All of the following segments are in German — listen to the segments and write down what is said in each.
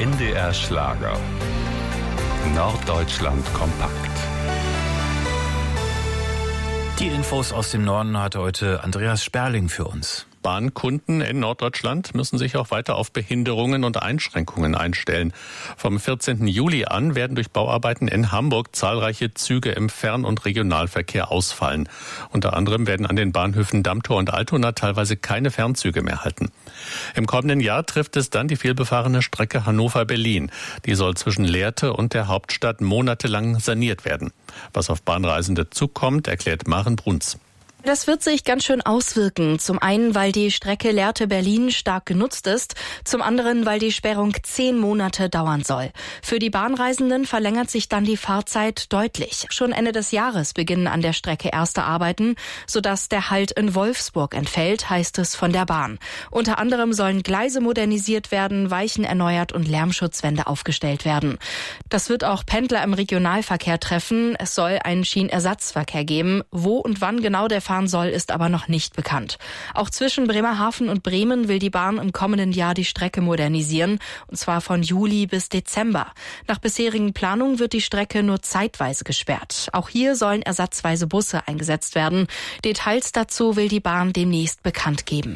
NDR Schlager. Norddeutschland kompakt. Die Infos aus dem Norden hat heute Andreas Sperling für uns. Bahnkunden in Norddeutschland müssen sich auch weiter auf Behinderungen und Einschränkungen einstellen. Vom 14. Juli an werden durch Bauarbeiten in Hamburg zahlreiche Züge im Fern- und Regionalverkehr ausfallen. Unter anderem werden an den Bahnhöfen Dammtor und Altona teilweise keine Fernzüge mehr halten. Im kommenden Jahr trifft es dann die vielbefahrene Strecke Hannover-Berlin. Die soll zwischen Lehrte und der Hauptstadt monatelang saniert werden. Was auf Bahnreisende zukommt, erklärt Maren Bruns. Das wird sich ganz schön auswirken. Zum einen, weil die Strecke Lehrte-Berlin stark genutzt ist. Zum anderen, weil die Sperrung 10 Monate dauern soll. Für die Bahnreisenden verlängert sich dann die Fahrzeit deutlich. Schon Ende des Jahres beginnen an der Strecke erste Arbeiten, sodass der Halt in Wolfsburg entfällt, heißt es von der Bahn. Unter anderem sollen Gleise modernisiert werden, Weichen erneuert und Lärmschutzwände aufgestellt werden. Das wird auch Pendler im Regionalverkehr treffen. Es soll einen Schienenersatzverkehr geben. Wo und wann genau der fahren soll, ist aber noch nicht bekannt. Auch zwischen Bremerhaven und Bremen will die Bahn im kommenden Jahr die Strecke modernisieren, und zwar von Juli bis Dezember. Nach bisherigen Planungen wird die Strecke nur zeitweise gesperrt. Auch hier sollen ersatzweise Busse eingesetzt werden. Details dazu will die Bahn demnächst bekannt geben.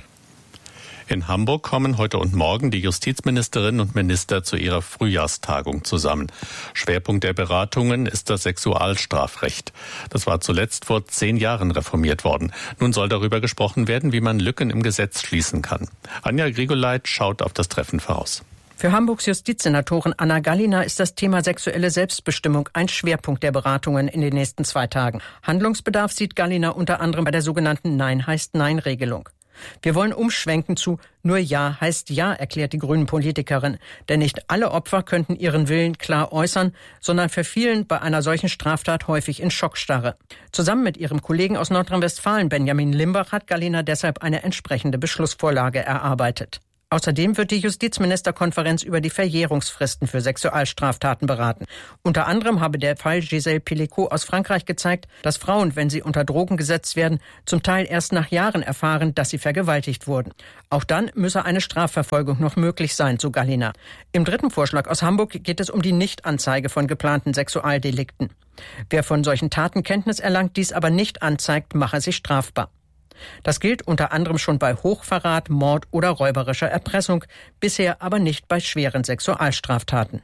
In Hamburg kommen heute und morgen die Justizministerinnen und Minister zu ihrer Frühjahrstagung zusammen. Schwerpunkt der Beratungen ist das Sexualstrafrecht. Das war zuletzt vor 10 Jahren reformiert worden. Nun soll darüber gesprochen werden, wie man Lücken im Gesetz schließen kann. Anja Grigoleit schaut auf das Treffen voraus. Für Hamburgs Justizsenatorin Anna Gallina ist das Thema sexuelle Selbstbestimmung ein Schwerpunkt der Beratungen in den nächsten 2 Tagen. Handlungsbedarf sieht Gallina unter anderem bei der sogenannten Nein heißt Nein-Regelung. Wir wollen umschwenken zu nur Ja heißt Ja, erklärt die Grünen-Politikerin. Denn nicht alle Opfer könnten ihren Willen klar äußern, sondern verfielen bei einer solchen Straftat häufig in Schockstarre. Zusammen mit ihrem Kollegen aus Nordrhein-Westfalen, Benjamin Limbach, hat Gallina deshalb eine entsprechende Beschlussvorlage erarbeitet. Außerdem wird die Justizministerkonferenz über die Verjährungsfristen für Sexualstraftaten beraten. Unter anderem habe der Fall Gisèle Pelicot aus Frankreich gezeigt, dass Frauen, wenn sie unter Drogen gesetzt werden, zum Teil erst nach Jahren erfahren, dass sie vergewaltigt wurden. Auch dann müsse eine Strafverfolgung noch möglich sein, so Gallina. Im dritten Vorschlag aus Hamburg geht es um die Nichtanzeige von geplanten Sexualdelikten. Wer von solchen Taten Kenntnis erlangt, dies aber nicht anzeigt, mache sich strafbar. Das gilt unter anderem schon bei Hochverrat, Mord oder räuberischer Erpressung, bisher aber nicht bei schweren Sexualstraftaten.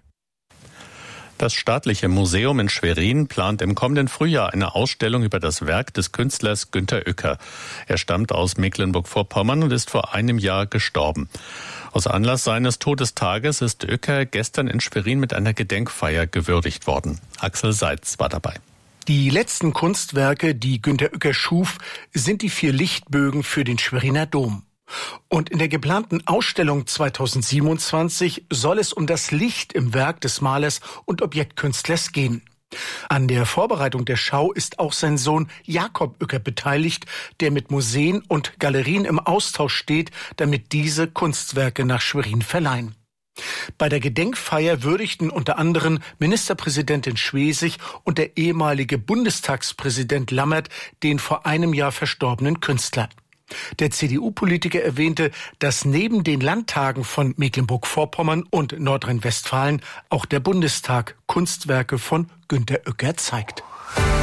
Das Staatliche Museum in Schwerin plant im kommenden Frühjahr eine Ausstellung über das Werk des Künstlers Günter Uecker. Er stammt aus Mecklenburg-Vorpommern und ist vor einem Jahr gestorben. Aus Anlass seines Todestages ist Uecker gestern in Schwerin mit einer Gedenkfeier gewürdigt worden. Axel Seitz war dabei. Die letzten Kunstwerke, die Günter Uecker schuf, sind die 4 Lichtbögen für den Schweriner Dom. Und in der geplanten Ausstellung 2027 soll es um das Licht im Werk des Malers und Objektkünstlers gehen. An der Vorbereitung der Schau ist auch sein Sohn Jakob Uecker beteiligt, der mit Museen und Galerien im Austausch steht, damit diese Kunstwerke nach Schwerin verleihen. Bei der Gedenkfeier würdigten unter anderem Ministerpräsidentin Schwesig und der ehemalige Bundestagspräsident Lammert den vor einem Jahr verstorbenen Künstler. Der CDU-Politiker erwähnte, dass neben den Landtagen von Mecklenburg-Vorpommern und Nordrhein-Westfalen auch der Bundestag Kunstwerke von Günter Uecker zeigt.